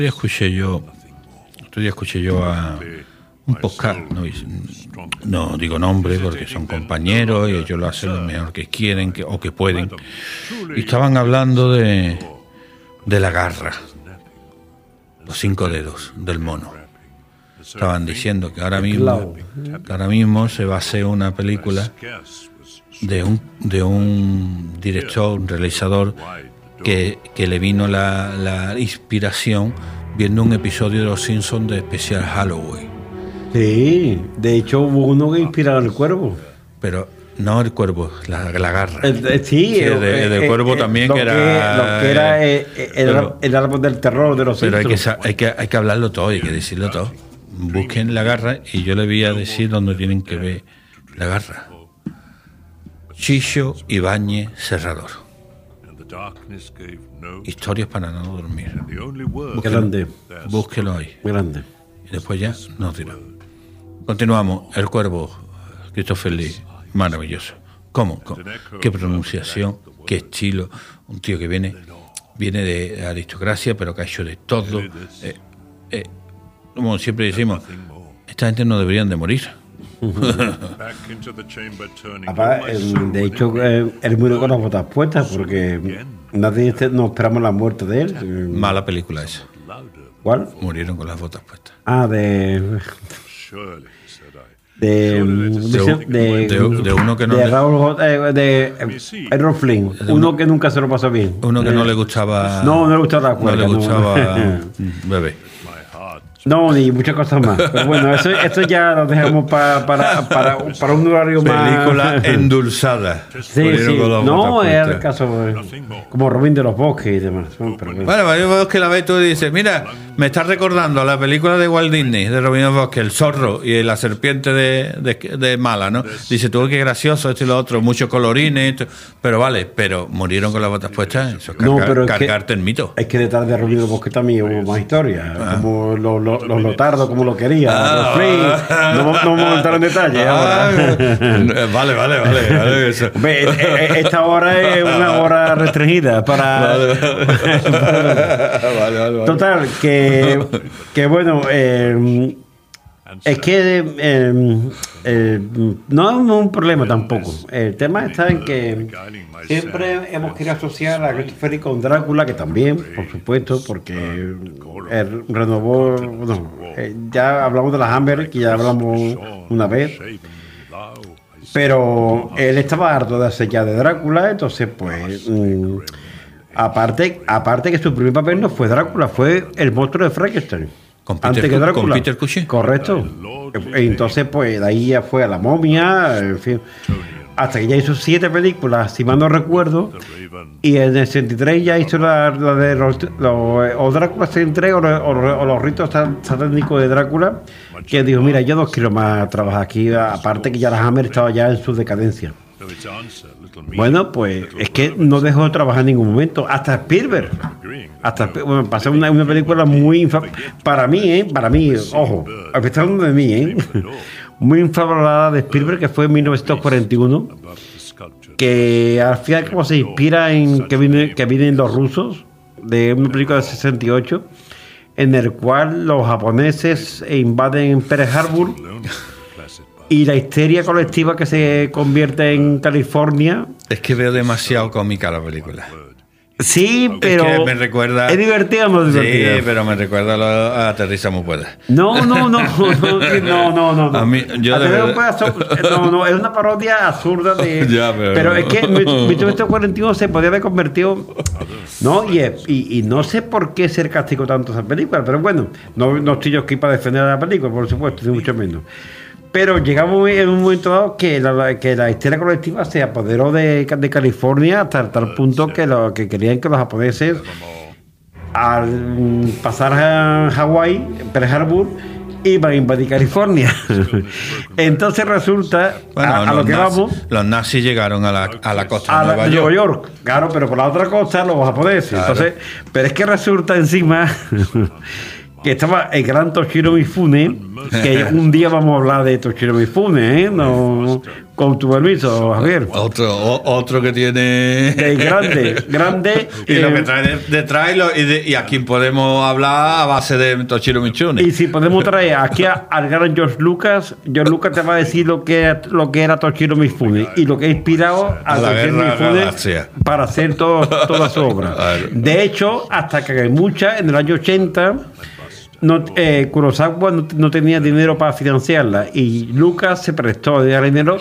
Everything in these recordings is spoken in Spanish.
Otro día escuché yo a un podcast, no digo nombre porque son compañeros y ellos lo hacen lo mejor que quieren o que pueden, y estaban hablando de la garra, los 5 dedos del mono. Estaban diciendo que ahora mismo se va a hacer una película de un director, un realizador que le vino la inspiración viendo un episodio de Los Simpsons de especial Halloween. Sí, de hecho hubo uno que inspiraba al cuervo. Pero no el cuervo, la garra. Sí, el cuervo también, lo que era el árbol del terror de Los Simpsons. Pero hay que hablarlo todo, hay que decirlo todo. Busquen la garra y yo le voy a decir dónde tienen que ver la garra. Chicho Ibáñez Serrador. Historias para no dormir. Búsquelo ahí. Grande. Y después ya nos dirá. Continuamos. El cuervo, Christopher Lee, maravilloso. ¿Cómo? ¿Qué pronunciación? ¿Qué estilo? Un tío que viene de aristocracia, pero que ha hecho de todo. Como siempre decimos, esta gente no deberían de morir. De hecho, él murió con las botas puestas porque nadie no esperamos la muerte de él. Mala película esa. ¿Cuál? Murieron con las botas puestas. De uno que no de Raúl de Errol Flynn, uno que nunca se lo pasó bien, uno que no le gustaba, no le gustaba la cuerda, no le gustaba bebé. No, ni muchas cosas más. Pero bueno, eso ya lo dejamos para un horario más. Película endulzada. Sí. No, es el caso como Robin de los Bosques y demás. Pero bueno, yo que la ves tú y dices, mira, me estás recordando a la película de Walt Disney, de Robin de los Bosques, el zorro y la serpiente de Mala, ¿no? Dice tú, qué gracioso esto y lo otro, muchos colorines, pero murieron con las botas puestas. Eso es cargarte el mito. Es que detrás de Robin de los Bosques también hubo más historia, como los lotardos como lo quería, no vamos a entrar en detalle ahora. Vale eso. Esta hora es una hora restringida para vale. Total, que bueno, es que no es un problema tampoco. El tema está en que siempre hemos querido asociar a Christopher Lee con Drácula, que también, por supuesto, porque renovó. Ya hablamos de las Hammer, que ya hablamos una vez, pero él estaba harto de hacer ya de Drácula, entonces pues aparte que su primer papel no fue Drácula, fue el monstruo de Frankenstein. Antes que Drácula. ¿Con Peter Cushing? Correcto. Entonces, pues de ahí ya fue a La Momia, en fin. Hasta que ya hizo 7 películas, si mal no recuerdo. Y en el 63 ya hizo la de o Drácula 63 o los ritos satánicos de Drácula. Que dijo, mira, yo no quiero más trabajar aquí. Aparte que ya la Hammer estaba ya en su decadencia. Bueno, pues es que no dejó de trabajar en ningún momento. Hasta Spielberg. Pasó una película muy para mí, ojo, está hablando de mí, muy infravalorada de Spielberg, que fue en 1941, que al final como se inspira en que vienen los rusos, de una película de 68, en el cual los japoneses invaden Pearl Harbor. Y la histeria colectiva que se convierte en California. Es que veo demasiado cómica la película. Sí, pero es que me recuerda. ¿Es divertida o no es divertida? Sí, pero me recuerda a Aterrizamos Pueda. No. A mí, es una parodia absurda de. Ya, pero es que en 1941 se podía haber convertido. No, y no sé por qué se castigó tanto esa película, pero bueno, no estoy yo aquí para defender a la película, por supuesto, ni mucho menos. Pero llegamos en un momento dado que la histeria colectiva se apoderó de California hasta tal punto que querían que los japoneses, al pasar a Hawái, Pearl Harbor, iban a invadir California. Entonces resulta, los nazis llegaron a la costa de Nueva York. Claro, pero por la otra costa los japoneses. Claro. Entonces, pero es que resulta encima que estaba el gran Toshiro Mifune, que un día vamos a hablar de Toshiro Mifune, no, con tu permiso, Javier. Otro que tiene... grande. Y lo que trae detrás y a quien podemos hablar a base de Toshiro Mifune. Y si podemos traer aquí al gran George Lucas te va a decir lo que era Toshiro Mifune y lo que ha inspirado a Toshiro Mifune para hacer toda su obra. De hecho, hasta Kagemucha en el año 80... Kurosawa no tenía dinero para financiarla y Lucas se prestó dinero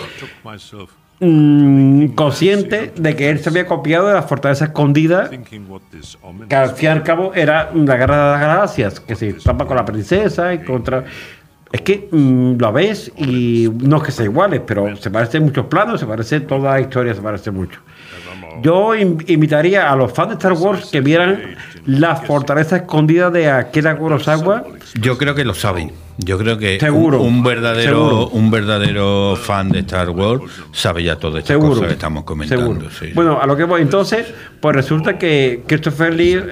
consciente de que él se había copiado de la Fortaleza Escondida, que al fin y al cabo era la Guerra de las Galaxias, que se estaba con la princesa y contra... Es que lo ves y no es que sean iguales, pero se parecen muchos planos, se parece toda la historia, se parece mucho. Yo invitaría a los fans de Star Wars que vieran la Fortaleza Escondida de Akira Kurosawa. Yo creo que lo saben. Yo creo que seguro, un verdadero fan de Star Wars sabe ya todas estas cosas que estamos comentando. Sí. Bueno, a lo que voy. Entonces, pues resulta que Christopher Lee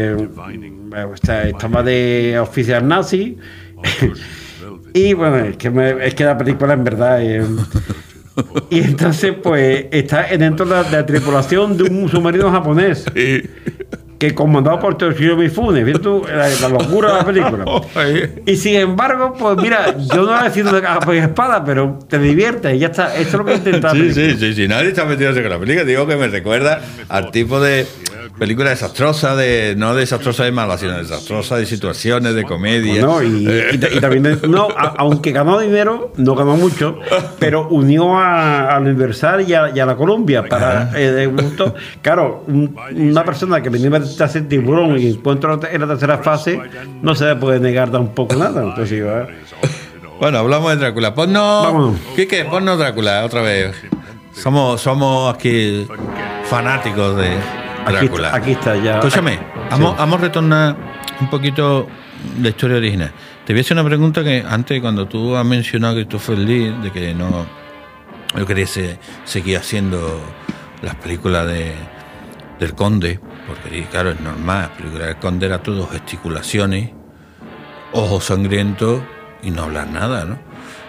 estaba de oficial nazi. Y bueno, es que la película en verdad... y entonces, pues, está dentro de la tripulación de un submarino japonés. Que comandado por Toshiro Mifune. ¿Ves tú la locura de la película? Y sin embargo, pues mira, yo no he decidido de capa y espada, pero te diviertes y ya está. Esto es lo que he intentado. Sí. Nadie está metiéndose con la película. Digo que me recuerda al tipo de película desastrosa, no desastrosa de mala, sino desastrosa de situaciones, de comedia. Bueno, y también, aunque ganó dinero, no ganó mucho, pero unió a Universal y a la Columbia para claro, una persona que venía de hacer Tiburón y encuentro en la tercera fase, no se le puede negar tampoco nada. Entonces, bueno, hablamos de Drácula. Quique, ponnos Drácula otra vez. Somos aquí fanáticos de Drácula. Aquí está ya. Escúchame, vamos a retornar un poquito la historia original. Te voy a hacer una pregunta que antes, cuando tú has mencionado a Christopher Lee, de que no quería seguir haciendo las películas del Conde, porque claro, es normal, la película del Conde era todo gesticulaciones, ojos sangrientos y no hablar nada, ¿no?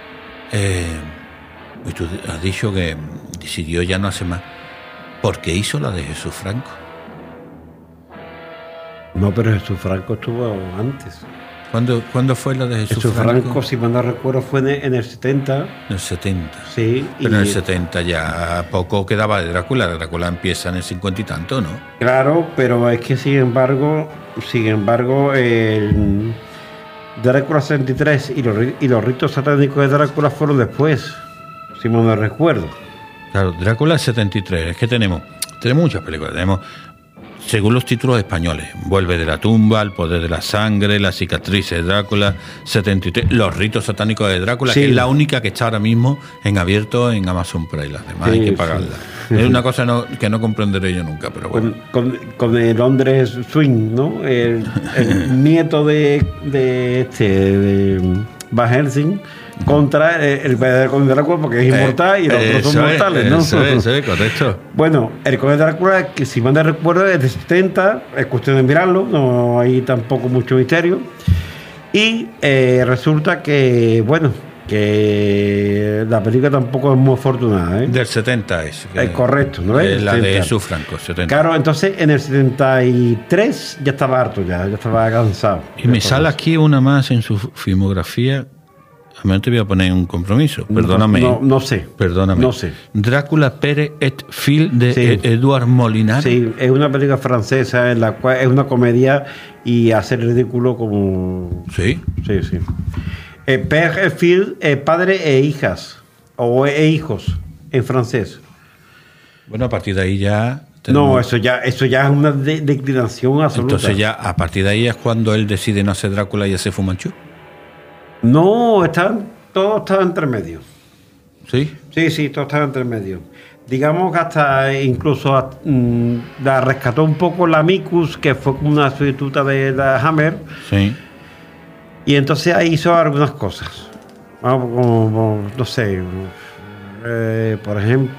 Y tú has dicho que decidió ya no hacer más. ¿Por qué hizo la de Jesús Franco? No, pero Jesús Franco estuvo antes. ¿Cuándo fue la de Jesús Franco? Si mal no recuerdo, fue en el 70. En el 70. Sí. Pero en el 70 ya poco quedaba de Drácula. Drácula empieza en el 50 y tanto, ¿no? Claro, pero es que sin embargo, el Drácula 63 y los ritos satánicos de Drácula fueron después, si mal no recuerdo. Claro, Drácula 73. Es que tenemos muchas películas. Tenemos, según los títulos españoles, Vuelve de la tumba, El poder de la sangre, Las cicatrices de Drácula, 73, Los ritos satánicos de Drácula, sí, que es la única que está ahora mismo en abierto en Amazon Prime. Las demás hay que pagarla. Es una cosa que no comprenderé yo nunca, pero bueno. Con el Londres Swing, ¿no? El nieto de Van Helsing contra el verdadero Conde Drácula, porque es inmortal y los otros son mortales, ¿no? Eso es correcto. Bueno, el Conde Drácula, que si mal no recuerdo, es de 70, es cuestión de mirarlo, no hay tampoco mucho misterio. Y resulta que, bueno, que la película tampoco es muy afortunada, ¿eh? Del 70 es. Es correcto, ¿no es? La de Jesús Franco, 70. Claro, entonces en el 73 ya estaba harto, ya estaba cansado. Y me sale aquí una más en su filmografía. A mí no te voy a poner un compromiso, perdóname. No sé. Perdóname. No sé. Drácula Pérez et Fil de sí. Eduard Molinari. Sí, es una película francesa en la cual es una comedia y hace ridículo como... Sí. Sí. Père et Fil, padre e hijas, o hijos, en francés. Bueno, a partir de ahí ya... No, eso ya es una declinación absoluta. Entonces ya, a partir de ahí es cuando él decide no hacer Drácula y hacer Fumanchu. No, todo estaba entre medio. ¿Sí? Sí, todo estaba entre medio. Digamos que hasta incluso la rescató un poco la Micus, que fue como una sustituta de la Hammer. Sí. Y entonces ahí hizo algunas cosas. Como no sé, por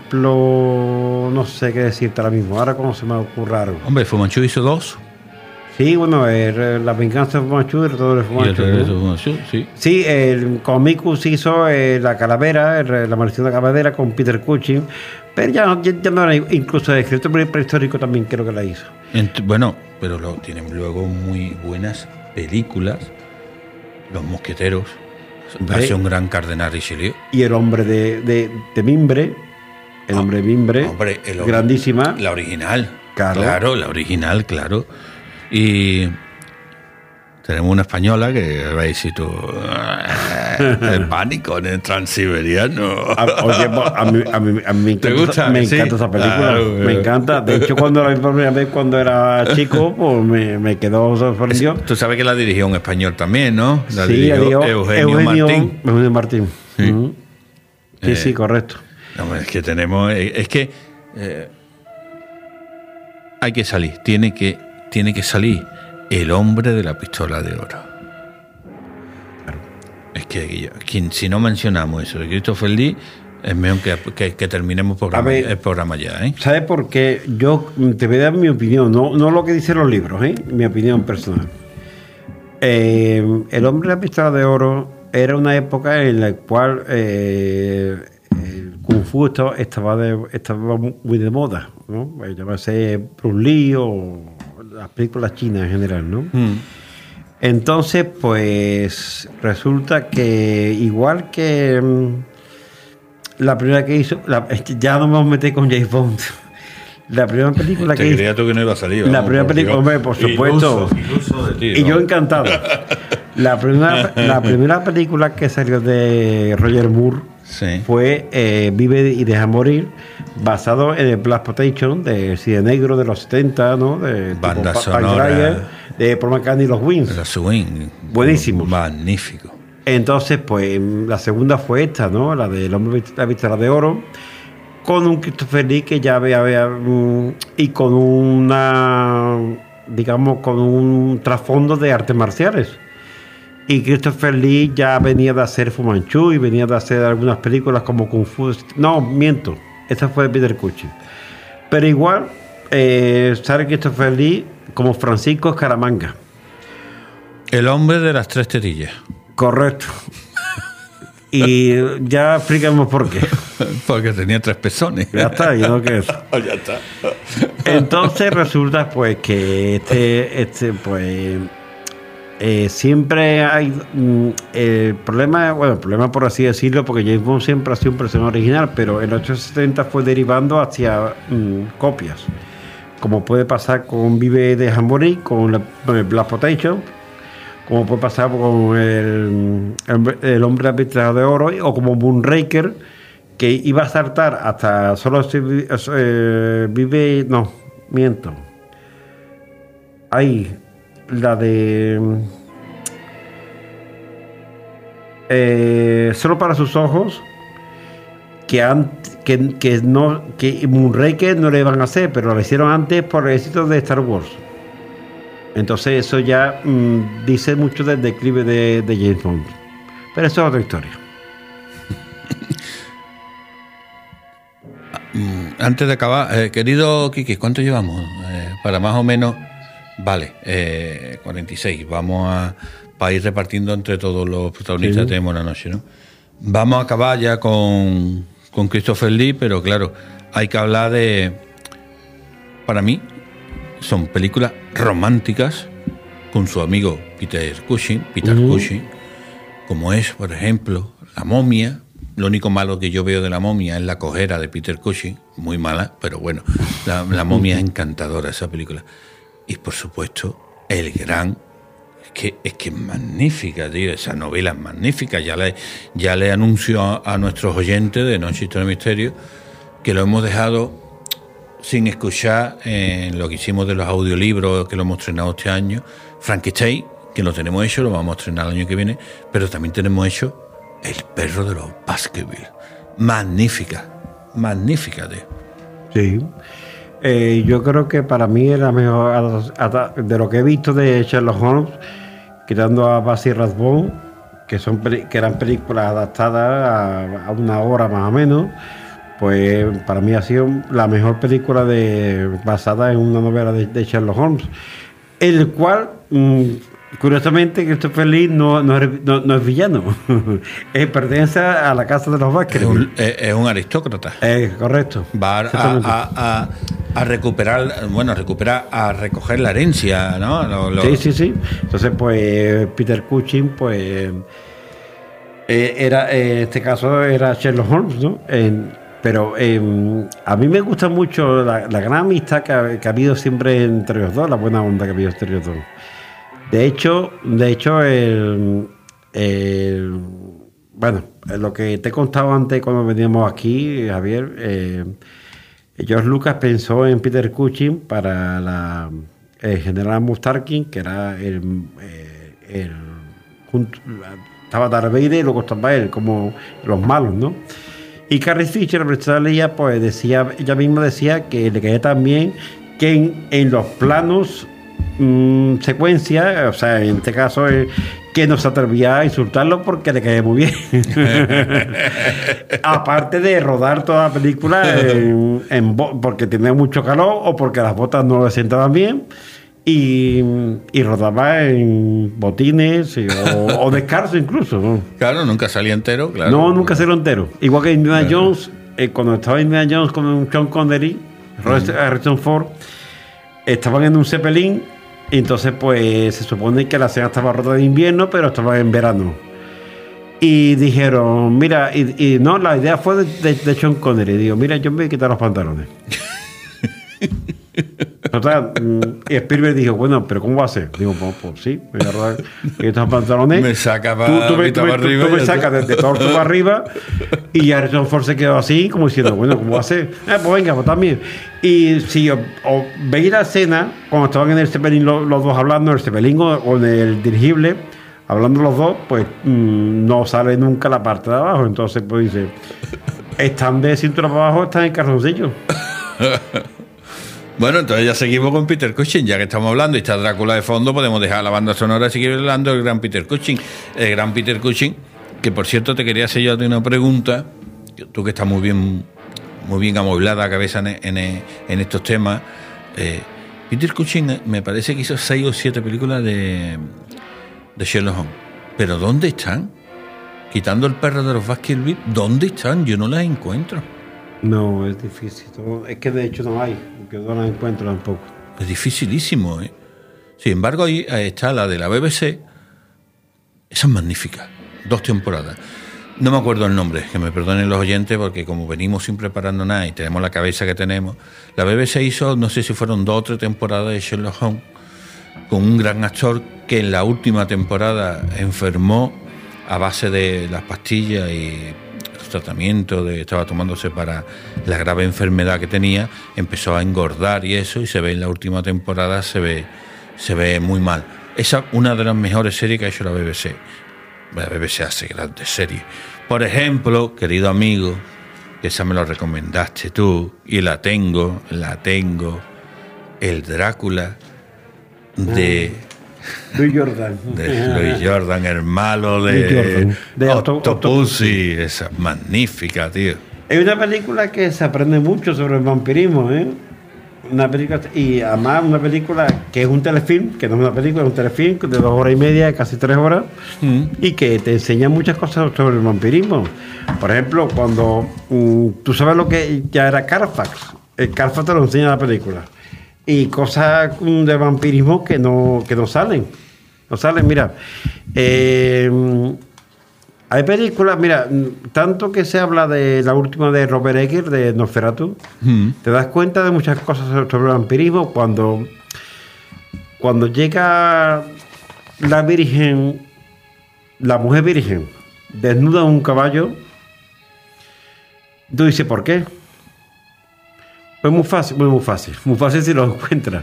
ejemplo, no sé qué decirte ahora mismo. Ahora cómo se me ocurre algo. Hombre, Fumanchu hizo 2. Sí, bueno, La venganza de Fu Manchu y el retorno de Fu Y el Manchu, regreso ¿no? de Fu Manchu, sí. Sí, con Mikus hizo La Calavera, La maldición de la calavera con Peter Cushing, pero ya no era, incluso el escritor prehistórico también creo que la hizo. Bueno, pero tienen luego muy buenas películas. Los Mosqueteros, hace un gran cardenal Richelieu. Y el hombre de Mimbre, el hombre de Mimbre, el hombre, grandísima. La original. Claro. Claro, la original, claro. Y tenemos una española que va a decir tú, el pánico en el transiberiano. Oye, a mí me ¿Te encanta, gusta? me Sí. encanta esa película, Claro, me encanta. De hecho, cuando la vi por primera vez cuando era chico, pues me quedó sorprendido. Tú sabes que la dirigió un español también, ¿no? La Sí, dirigió Eugenio Martín. Sí. Ujú. Sí, correcto. No, es que tenemos... hay que salir, tiene que salir el hombre de la pistola de oro. Es que si no mencionamos eso de Christopher Lee, es mejor que terminemos el programa ya, ¿eh? ¿Sabes por qué? Yo te voy a dar mi opinión, no lo que dicen los libros, mi opinión personal. El hombre de la pistola de oro era una época en la cual el Kung Fu estaba muy de moda, ¿no? Llámase Bruce Lee o las películas chinas en general, ¿no? Entonces, pues resulta que igual que la primera que hizo, ya no me vamos a meter con James Bond. La primera película que hizo. Creía tú que no iba a salir. La primera película, hombre, por supuesto. Iluso de ti, Y ¿no? yo encantado. La primera película que salió de Roger Moore Sí. fue Vive y Deja Morir, basado en el Black Potation de Cine Negro de los 70, ¿no? De Banda tipo sonora. Pine Rider, de Paul McCartney y los Wings. La Swing. Buenísimo. Magnífico. Entonces, pues la segunda fue esta, ¿no? La del hombre de la pistola de oro, con un Christopher Lee que ya había y con una, digamos, con un trasfondo de artes marciales. Y Christopher Lee ya venía de hacer Fu Manchu y venía de hacer algunas películas como Kung Fu. No, miento. Esta fue de Peter Cushing. Pero igual, sale Christopher Lee como Francisco Escaramanga. El hombre de las tres tetillas. Correcto. Y ya explicamos por qué. Porque tenía tres pezones. Ya está, yo no quiero eso. Ya está. Entonces resulta pues que siempre hay el problema por así decirlo, porque James Bond siempre ha sido un personaje original, pero en los 870 fue derivando hacia copias, como puede pasar con Vive de Jamboree, con el Black Potation, como puede pasar con el hombre de la pistola de oro, o como Moonraker, que iba a saltar hasta solo vive, no, miento. Ahí, la de Solo para sus ojos, que Moonraker no le iban a hacer, pero lo hicieron antes por el éxito de Star Wars. Entonces eso ya dice mucho del declive de James Bond. Pero eso es otra historia. Antes de acabar, querido Kiki, ¿cuánto llevamos? Para más o menos, vale, 46. Vamos para ir repartiendo entre todos los protagonistas que tenemos la noche, ¿no? Vamos a acabar ya con Christopher Lee, pero claro, hay que hablar para mí, son películas románticas con su amigo Peter Cushing, como es, por ejemplo, La momia. Lo único malo que yo veo de La momia es la cojera de Peter Cushing, muy mala, pero bueno, la momia es encantadora, esa película. Y por supuesto, El Gran, es que es magnífica, tío, esa novela es magnífica. Ya le anuncio a nuestros oyentes de Noche Historia de Misterio que lo hemos dejado sin escuchar en lo que hicimos de los audiolibros que lo hemos estrenado este año. Frankenstein, que lo tenemos hecho, lo vamos a estrenar el año que viene, pero también tenemos hecho El perro de los Baskerville. Magnífica, tío. Sí. Yo creo que para mí es la mejor de lo que he visto de Sherlock Holmes, quitando a Basil Rathbone, que eran películas adaptadas a una hora más o menos. Pues para mí ha sido la mejor película basada en una novela de Sherlock Holmes. en el cual, curiosamente, Christopher Lee no es villano. Pertenece a la casa de los Baskerville. Es un aristócrata. Correcto. Va a recuperar, a recoger la herencia, ¿no? Sí. Entonces, pues, Peter Cushing, pues, era, en este caso, era Sherlock Holmes, ¿no? Pero a mí me gusta mucho la gran amistad que ha habido siempre entre los dos, la buena onda que ha habido entre los dos. De hecho, bueno, lo que te he contado antes cuando veníamos aquí, Javier, George Lucas pensó en Peter Cushing para el general Mustarkin, que era estaba Darth Vader y luego estaba él, como los malos, ¿no? Y Carrie Fisher, ella misma decía que le caía tan bien que en los planos secuencia, o sea, en este caso, que no se atrevía a insultarlo porque le caía muy bien. Aparte de rodar toda la película porque tenía mucho calor o porque las botas no le sentaban bien. Y rodaba en botines o descalzo incluso, ¿no? Claro, nunca salía entero, claro. No, nunca salió entero. Igual que Indiana Jones, cuando estaba Indiana Jones con Sean Connery, Harrison Ford, estaban en un Zeppelin, y entonces pues se supone que la escena estaba rota de invierno, pero estaba en verano. Y dijeron, mira, y no, la idea fue de Sean Connery. Digo, mira, yo me voy a quitar los pantalones. Total, y Spielberg dijo, bueno, pero ¿cómo va a ser? Digo, pues sí, me voy a rodar estos pantalones. Me saca tú me sacas de torso para arriba. Y Harrison Ford se quedó así, como diciendo, bueno, ¿cómo va a ser? Pues venga, pues también. Y si veis la escena, cuando estaban en el Zeppelin los dos hablando, en el Zeppelin o en el dirigible, hablando los dos, pues no sale nunca la parte de abajo. Entonces, pues dice, están de cintura para abajo, están en calzoncillo. Bueno, entonces ya seguimos con Peter Cushing, ya que estamos hablando y está Drácula de fondo, podemos dejar la banda sonora y seguir hablando del gran Peter Cushing. El gran Peter Cushing, que por cierto te quería hacer yo una pregunta, tú que estás muy bien amueblada la cabeza en estos temas. Peter Cushing me parece que hizo 6 o 7 películas de Sherlock Holmes, pero ¿dónde están? Quitando el perro de los Baskerville, ¿dónde están? Yo no las encuentro. No, es difícil. Es que de hecho no hay. Yo no la encuentro tampoco. Es dificilísimo, ¿eh? Sin embargo, ahí está la de la BBC. Esa es magnífica. 2 temporadas. No me acuerdo el nombre, que me perdonen los oyentes, porque como venimos sin preparando nada y tenemos la cabeza que tenemos, la BBC hizo, no sé si fueron 2 o 3 temporadas de Sherlock Holmes, con un gran actor que en la última temporada enfermó a base de las pastillas y tratamiento estaba tomándose para la grave enfermedad que tenía, empezó a engordar y eso, y se ve en la última temporada, se ve muy mal. Esa es una de las mejores series que ha hecho la BBC. La BBC hace grandes series. Por ejemplo, querido amigo, que esa me lo recomendaste tú, y la tengo, el Drácula de Louis Jordan. Louis Jordan, el malo de Octopussy. Esa es magnífica, tío. Es una película que se aprende mucho sobre el vampirismo, ¿eh? Una película, y además una película que es un telefilm, que no es una película, es un telefilm de 2 horas y media, casi 3 horas, y que te enseña muchas cosas sobre el vampirismo. Por ejemplo, cuando tú sabes lo que ya era Carfax, el Carfax te lo enseña la película. Y cosas de vampirismo que no salen. No salen, mira. Hay películas, mira, tanto que se habla de la última de Robert Eggers, de Nosferatu, te das cuenta de muchas cosas sobre el vampirismo cuando llega la virgen, la mujer virgen, desnuda en un caballo, tú dices, ¿por qué? Pues muy fácil si lo encuentras.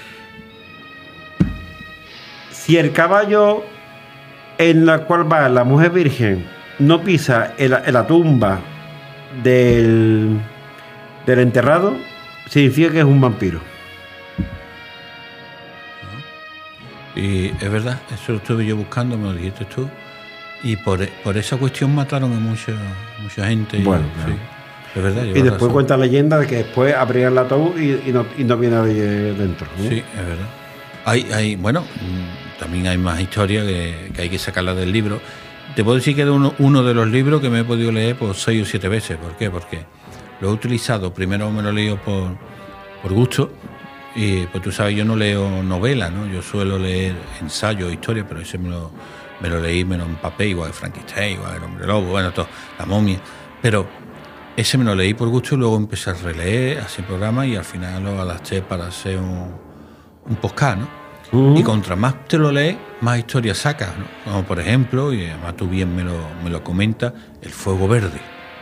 Si el caballo en la cual va la mujer virgen no pisa en la tumba del enterrado, significa que es un vampiro. Y es verdad, eso lo estuve yo buscando, me lo dijiste tú, y por esa cuestión mataron a mucha gente. Bueno, sí. Es verdad, y después razón. Cuenta la leyenda de que después abrían el ataúd y no viene nadie dentro, ¿no? Sí, es verdad. Bueno, también hay más historias que hay que sacarlas del libro. Te puedo decir que es uno de los libros que me he podido leer por 6 o 7 veces. ¿Por qué? Porque lo he utilizado, primero me lo he leído por gusto, y pues tú sabes, yo no leo novelas, ¿no? Yo suelo leer ensayos, historias, pero ese me lo leí, me lo empapé, igual que Frankenstein, igual que El Hombre Lobo, bueno, todo, La Momia, pero ese me lo leí por gusto y luego empecé a releer, así programa, y al final lo adapté para hacer un podcast, ¿no? Y contra más te lo lees, más historias sacas, ¿no? Como por ejemplo, y además tú bien me lo comentas, El Fuego Verde.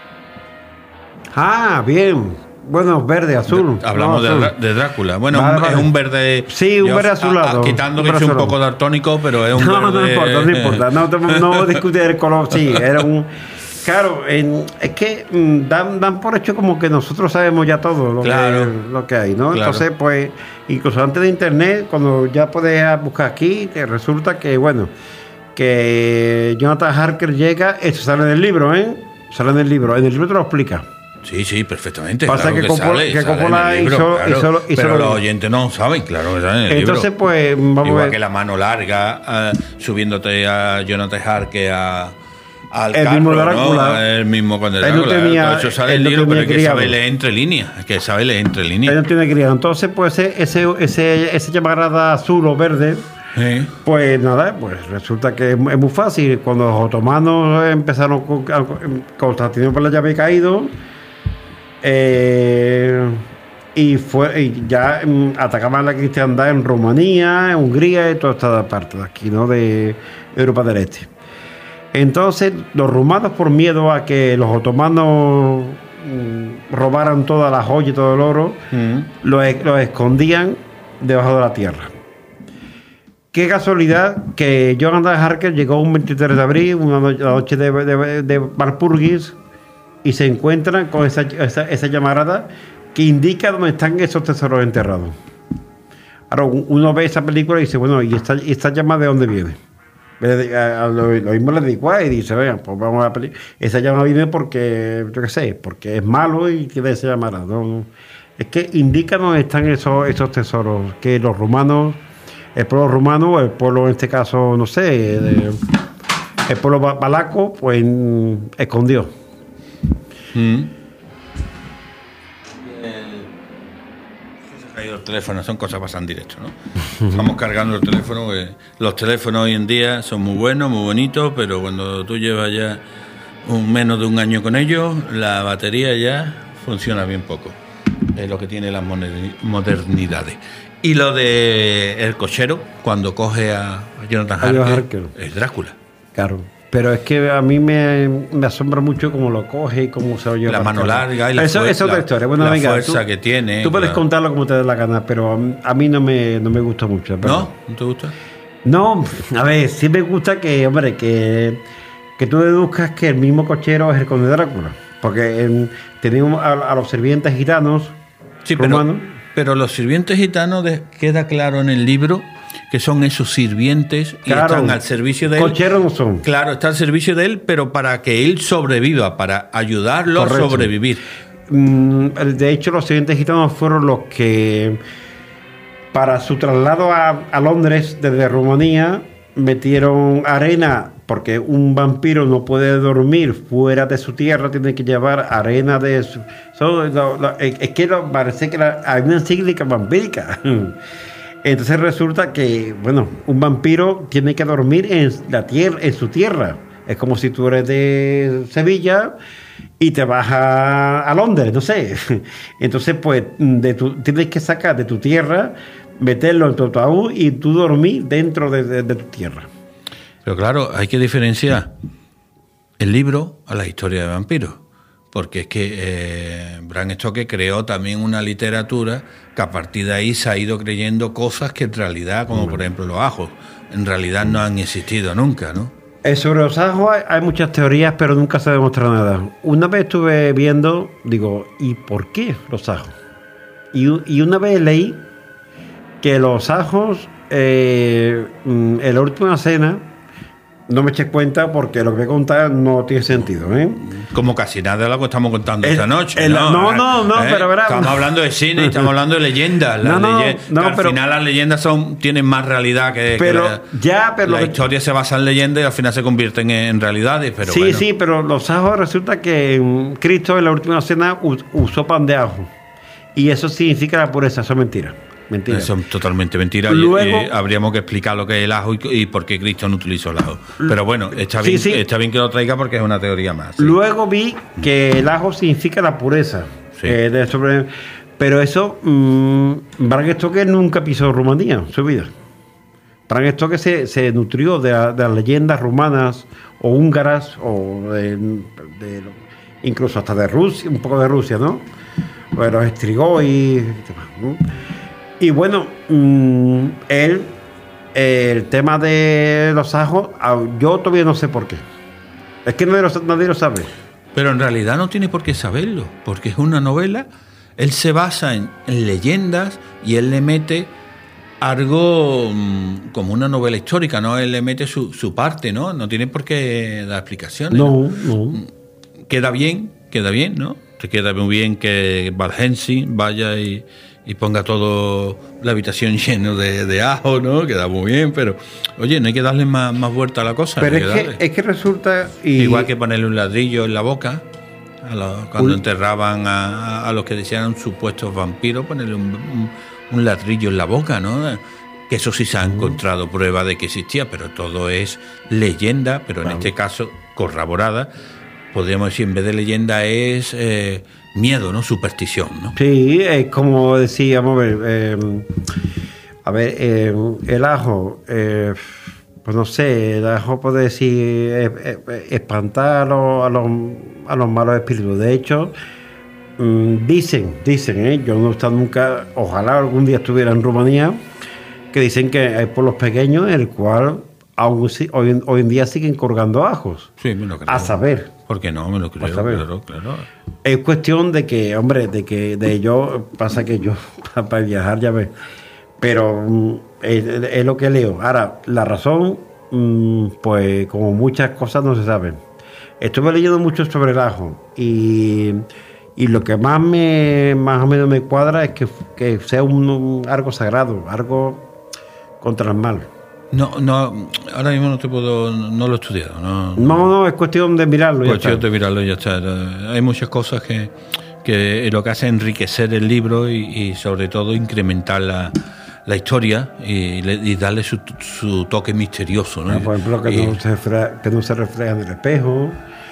Ah, bien. Bueno, verde, azul. Hablamos de Drácula. Bueno, vale. Es un verde... Sí, un verde azulado. Quitando que soy un poco daltónico, pero es un verde... No importa. No discutir el color. Sí, era un... Claro, es que dan por hecho como que nosotros sabemos ya todo lo que hay, ¿no? Claro. Entonces, pues, incluso antes de Internet, cuando ya puedes buscar aquí, te resulta que, bueno, que Jonathan Harker llega, esto sale en el libro, ¿eh? Sale en el libro te lo explica. Sí, perfectamente. Pasa claro que Coppola hizo pero los oyentes no saben, claro que sale en el Entonces, libro. Pues, vamos igual a ver. que La Mano Larga, subiéndote a Jonathan Harker al el carro, mismo Drácula, ¿no? El mismo con el Drácula. No tenía, todo eso sale en el libro, pero es que criado. sabe leer entre líneas. Él no tiene criado. Entonces, pues ese llamarada azul o verde, sí. Pues nada, pues resulta que es muy fácil. Cuando los otomanos empezaron, Constantinopla ya había caído, y ya atacaban la cristiandad en Rumanía, en Hungría y toda esta parte de aquí, ¿no? De Europa del Este. Entonces, los rumanos, por miedo a que los otomanos robaran todas las joyas y todo el oro, los escondían debajo de la tierra. Qué casualidad que Jonathan Harker llegó un 23 de abril, la noche de Walpurgis, y se encuentran con esa llamarada que indica dónde están esos tesoros enterrados. Ahora, uno ve esa película y dice, bueno, ¿y esta llama de dónde viene? Lo mismo le digo y dice, vean, pues vamos a la esa llama viene porque, yo qué sé, porque es malo y tiene esa llamarada. No. Es que indica dónde están esos tesoros que los rumanos, el pueblo rumano, o el pueblo en este caso, no sé, el pueblo valaco, pues escondió. El teléfono, son cosas que pasan directo, ¿no? Estamos cargando el teléfono, los teléfonos hoy en día son muy buenos, muy bonitos, pero cuando tú llevas ya menos de un año con ellos, la batería ya funciona bien poco. Es lo que tiene las modernidades. Y lo de el cochero, cuando coge a Jonathan Harker, es Drácula. Claro. Pero es que a mí me asombra mucho cómo lo coge y cómo se lo lleva. La mano larga y la eso es otra historia. Bueno, venga, fuerza que tiene. Tú puedes contarlo como te dé la gana, pero a mí no me gusta mucho. ¿No? ¿No te gusta? No, a ver, sí me gusta que, hombre, que tú deduzcas que el mismo cochero es el conde Drácula. Porque tenemos a los sirvientes gitanos romanos. Pero los sirvientes gitanos queda claro en el libro que son esos sirvientes y están al servicio de él. Cocheros no son. Claro, está al servicio de él, pero para que él sobreviva, para ayudarlo a sobrevivir. De hecho, los sirvientes gitanos fueron los que, para su traslado a Londres desde Rumanía, metieron arena, porque un vampiro no puede dormir fuera de su tierra, tiene que llevar arena de su... es que parece que hay una encíclica vampírica. Entonces resulta que, bueno, un vampiro tiene que dormir en su tierra. Es como si tú eres de Sevilla y te vas a Londres, no sé. Entonces, pues, tienes que sacar de tu tierra, meterlo en tu ataúd y tú dormir dentro de tu tierra. Pero claro, hay que diferenciar el libro a la historia de vampiros. Porque es que Bram Stoker creó también una literatura que a partir de ahí se ha ido creyendo cosas que en realidad, como por ejemplo los ajos, en realidad no han existido nunca, ¿no? Sobre los ajos hay muchas teorías, pero nunca se ha demostrado nada. Una vez estuve viendo, digo, ¿y por qué los ajos? Y una vez leí que los ajos, en la última cena, no me eches cuenta porque lo que voy a contar no tiene sentido, ¿eh? Como casi nada de lo que estamos contando esta noche. No, pero verás. Estamos hablando de cine, estamos hablando de leyendas. Al final las leyendas tienen más realidad que la historia se basa en leyendas y al final se convierten en realidades. Pero sí, pero los ajos resulta que Cristo en la última cena usó pan de ajo. Y eso significa la pureza, eso es mentira. Mentira. Eso es totalmente mentira. Luego, habríamos que explicar lo que es el ajo y por qué Cristo no utilizó el ajo. Pero bueno, está bien que lo traiga porque es una teoría más. Sí. Luego vi que el ajo significa la pureza. Sí. Pero eso, Bram Stoker nunca pisó Rumanía en su vida. Bram Stoker se nutrió de las leyendas rumanas o húngaras o incluso hasta de Rusia, un poco de Rusia, ¿no? Pues los estrigó y bueno, el tema de los ajos, yo todavía no sé por qué. Es que nadie lo sabe. Pero en realidad no tiene por qué saberlo, porque es una novela. Él se basa en leyendas y él le mete algo como una novela histórica, ¿no? Él le mete su parte, ¿no? No tiene por qué dar explicaciones. No. Queda bien, ¿no? Te queda muy bien que Van Helsing vaya y ponga todo la habitación lleno de ajo, ¿no? Queda muy bien, pero oye, no hay que darle más vuelta a la cosa. Pero es que resulta... Igual que ponerle un ladrillo en la boca, cuando enterraban a los que decían supuestos vampiros, ponerle un ladrillo en la boca, ¿no? Que eso sí se ha encontrado prueba de que existía, pero todo es leyenda, pero en este caso corroborada. Podríamos decir, en vez de leyenda es miedo, ¿no? Superstición, ¿no? Sí, es como decíamos, el ajo, pues no sé, el ajo puede decir espantar a los malos espíritus. De hecho, dicen, yo no he estado nunca, ojalá algún día estuviera en Rumanía, que dicen que hay pueblos pequeños en el cual aún hoy en día siguen colgando ajos. Sí, me lo creo. A saber. ¿Por qué no? Me lo creo, claro. Es cuestión de que, hombre, pasa que yo, para viajar ya ves, pero es lo que leo. Ahora, la razón, pues como muchas cosas no se saben. Estuve leyendo mucho sobre el ajo y lo que más o menos me cuadra es que sea algo sagrado, algo contra el mal. No, ahora mismo no lo he estudiado. No, es cuestión de mirarlo. Ya está. Hay muchas cosas que lo que hace es enriquecer el libro y sobre todo incrementar la historia y darle su toque misterioso, ¿no? Por ejemplo, que no se refleja en el espejo,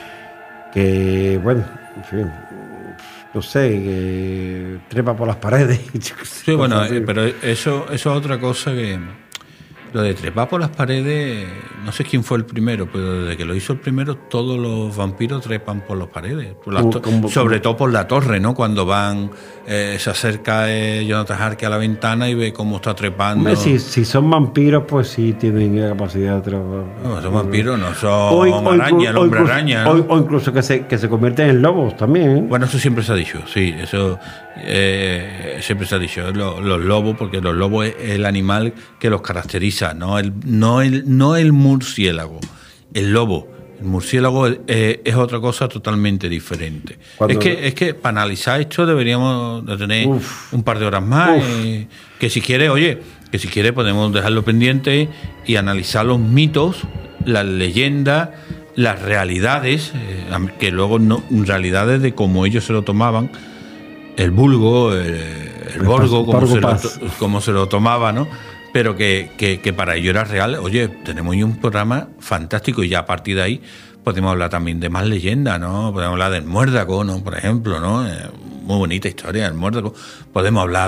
que, bueno, en fin, no sé, que trepa por las paredes. Sí, bueno, pero eso es otra cosa que... Lo de trepar por las paredes, no sé quién fue el primero, pero desde que lo hizo el primero, todos los vampiros trepan por las paredes. Sobre todo por la torre, ¿no? Cuando van, se acerca Jonathan Harker a la ventana y ve cómo está trepando. Si son vampiros, pues sí tienen la capacidad de trepar. No, son vampiros, no son arañas, hombre araña. ¿No? O incluso que se convierten en lobos también, ¿eh? Bueno, eso siempre se ha dicho, sí, eso siempre se ha dicho. Los lobos, porque los lobos es el animal que los caracteriza. No el murciélago, el lobo. El murciélago es otra cosa totalmente diferente. Es que para analizar esto deberíamos de tener un par de horas más. Que si quiere podemos dejarlo pendiente y analizar los mitos, las leyendas, las realidades, que luego no realidades de cómo ellos se lo tomaban, el vulgo, el borgo, cómo se lo tomaba, ¿no? Pero que para ello era real. Oye, tenemos hoy un programa fantástico y ya a partir de ahí podemos hablar también de más leyendas, ¿no? Podemos hablar del muérdago, ¿no? Por ejemplo, ¿no? Muy bonita historia del muérdago. Podemos hablar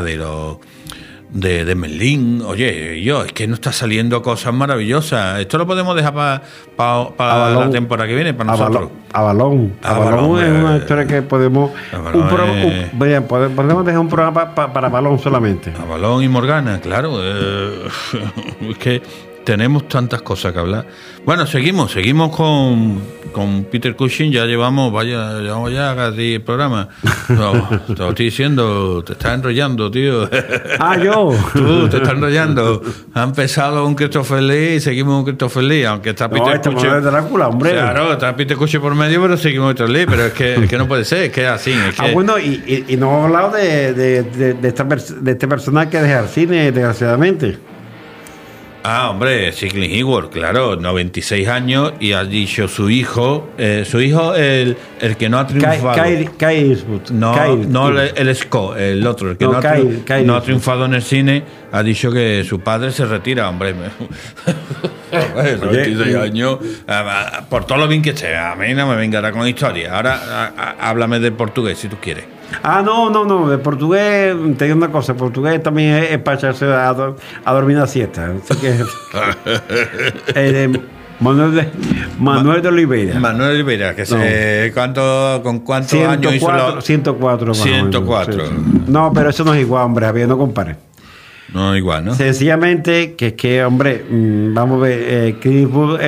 de Merlín. Oye, es que nos está saliendo cosas maravillosas. Esto lo podemos dejar para la temporada que viene, para nosotros. Avalón es una historia que podemos... podemos dejar un programa para Avalón solamente. Avalón y Morgana, claro. Es que tenemos tantas cosas que hablar. Bueno, seguimos con Peter Cushing. Ya llevamos ya casi el programa. No, te lo estoy diciendo, te estás enrollando, tío. Yo. Tú te estás enrollando. Ha empezado un Christopher Lee y seguimos un Christopher Lee, aunque está Peter Cushing. De Drácula, hombre. Claro, está Peter Cushing por medio, pero seguimos Peter Lee. Pero es que no puede ser, es que es así. Es que... bueno, y no hemos hablado de este personaje que deja el cine, desgraciadamente. Hombre, Sigley Hayward, claro, 96 años y ha dicho su hijo, el que no ha triunfado. Kyle Eastwood. No el Scott, el otro, el que no ha triunfado en el cine, ha dicho que su padre se retira, hombre. 96 años, por todo lo bien que esté, a mí no me vengará con historia. Ahora háblame del portugués, si tú quieres. No, de portugués, te digo una cosa, portugués también es para echarse a dormir una siesta. Así que, Manuel de Oliveira. Manuel de Oliveira, que sé con cuántos años hizo 104. 104. Sí. No, pero eso no es igual, hombre, Javier, no compare. No es igual, ¿no? Sencillamente, que hombre, vamos a ver, Clint Eastwood,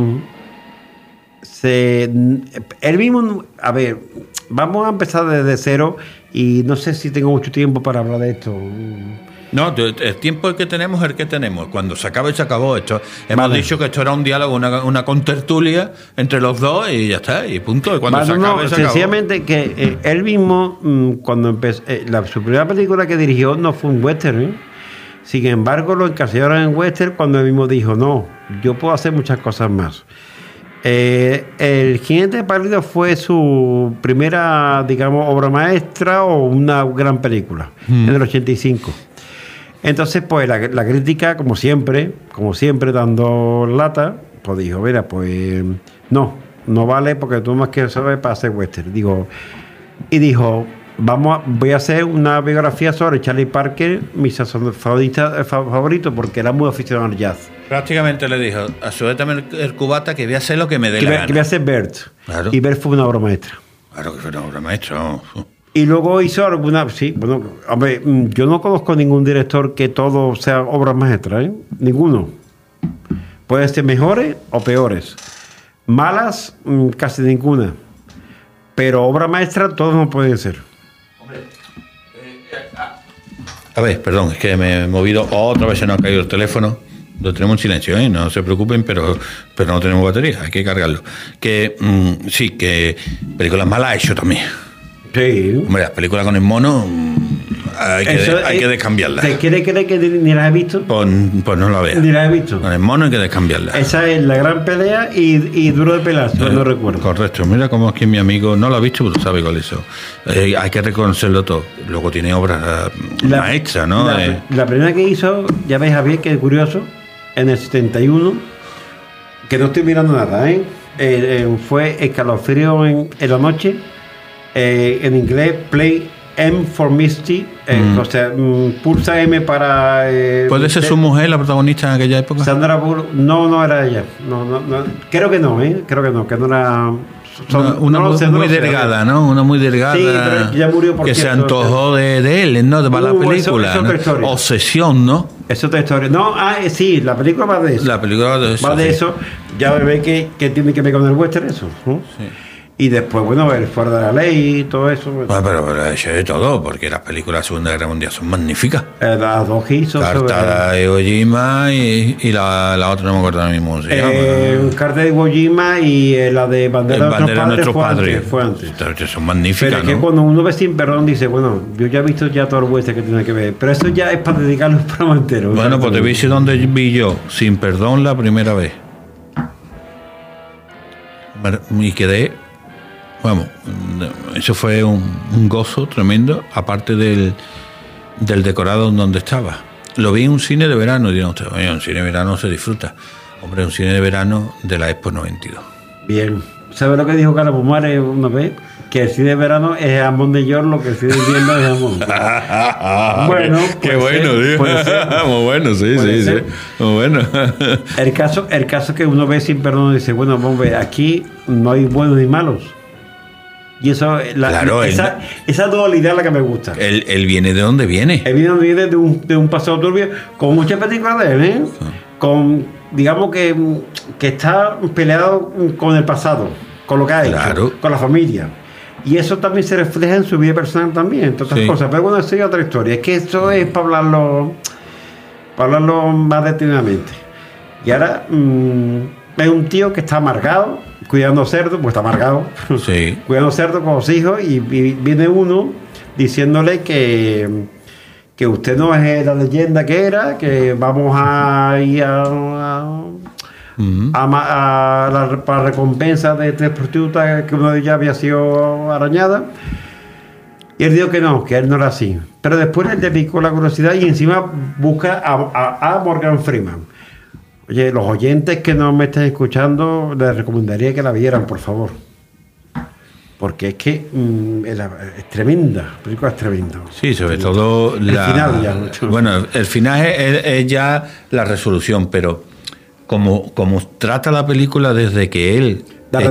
él mismo, a ver, vamos a empezar desde cero y no sé si tengo mucho tiempo para hablar de esto. No, el tiempo que tenemos es el que tenemos. Cuando se acabe, se acabó esto. Hemos dicho que esto era un diálogo, una contertulia entre los dos y ya está, y punto. Y cuando se acabe, se sencillamente acabó. Que él mismo, cuando empezó, su primera película que dirigió no fue un western, Sin embargo, lo encasillaron en western cuando él mismo dijo, no, yo puedo hacer muchas cosas más. El Jinete Pálido fue su primera, digamos, obra maestra o una gran película en el 85. Entonces, pues la crítica, como siempre dando lata, pues dijo, mira, pues no vale porque tú más que sabes para hacer western. Dijo, voy a hacer una biografía sobre Charlie Parker, mi saxofonista favorito, porque era muy aficionado al jazz. Prácticamente le dijo, suéltame el cubata que voy a hacer lo que me dé la gana. Que voy a hacer Bert. Claro. Y Bert fue una obra maestra. Claro que fue una obra maestra. Y luego hizo alguna... Sí, bueno, hombre, yo no conozco ningún director que todo sea obras maestras, ¿eh? Ninguno. Pueden ser mejores o peores. Malas, casi ninguna. Pero obra maestra todos no pueden ser. A ver, perdón, es que me he movido. Otra vez se nos ha caído el teléfono. Lo tenemos en silencio, ¿eh? No se preocupen, pero no tenemos batería, hay que cargarlo. Que sí, que películas malas ha hecho también. Sí. Hombre, las películas con el mono hay que descambiarlas. ¿Te quiere creer que ni las he visto? Pues no la veas. Ni las he visto. Con el mono hay que descambiarlas. Esa es La Gran Pelea y Duro de Pelar, no recuerdo. Correcto. Mira cómo es que mi amigo no lo ha visto, pero sabe cuál es eso. Hay que reconocerlo todo. Luego tiene obras maestras, ¿no? La primera que hizo, ya ves, Javier, que es curioso, en el 71, que no estoy mirando nada, fue Escalofrío en la noche, en inglés, Play M for Misty, o sea, pulsa M para... ¿Puede ser su mujer la protagonista en aquella época? Sandra Bullock, no era ella, no, creo que no era... Una muy delgada, ¿no? Una muy delgada. Sí, pero ya murió porque... Que se antojó de él, ¿no? Para la película. Eso, ¿no? Obsesión, ¿no? Es otra historia. No, sí, la película va de eso. La película va de eso. Va de eso. Ya ve que tiene que ver con el western eso, ¿no? Sí. Y después, bueno, el Fuera de la Ley y todo eso. Bueno. Pero ha hecho de todo, porque las películas de la Segunda Guerra Mundial son magníficas. Las dos que hizo. Carta de Iwo Jima y la otra no me acuerdo ahora mismo. Carta de Iwo Jima y la de Bandera de Nuestros Padres fue antes. Son magníficas. Pero es que cuando uno ve Sin Perdón dice, bueno, yo ya he visto ya todo el western que tiene que ver. Pero eso ya es para dedicarlo a un programa entero. Bueno, pues te voy a decir dónde vi yo Sin Perdón la primera vez. Y quedé... Vamos, eso fue un gozo tremendo, aparte del decorado en donde estaba. Lo vi en un cine de verano, y dirán ustedes, oye, un cine de verano se disfruta. Hombre, un cine de verano de la Expo 92. Bien. ¿Sabes lo que dijo Carlos Pumares una vez? Que el cine de verano es jamón de york, lo que el cine de invierno es jamón. Bueno, qué bueno, tío. Muy bueno, sí. Muy bueno. El caso que uno ve Sin Perdón y dice, bueno, vamos a ver, aquí no hay buenos ni malos. Y eso, esa dualidad es la que me gusta. Él viene de dónde viene. Él viene de un pasado turbio, con muchas películas de él, con digamos que está peleado con el pasado, con lo que ha hecho, con la familia. Y eso también se refleja en su vida personal también, entre otras cosas. Pero bueno, eso es otra historia. Es que esto es para hablarlo más detenidamente. Y ahora es un tío que está amargado, cuidando cerdos, pues está amargado, cuidando cerdos con los hijos, y viene uno diciéndole que usted no es la leyenda que era, que vamos a ir para recompensa de 3 prostitutas, que una de ellas había sido arañada. Y él dijo que él no era así. Pero después él le picó la curiosidad y encima busca a Morgan Freeman. Oye, los oyentes que no me estén escuchando, les recomendaría que la vieran, por favor. Porque es que es tremenda, la película es tremenda. Sí, sobre todo el final ya. Bueno, el final es ya la resolución, pero como trata la película desde que él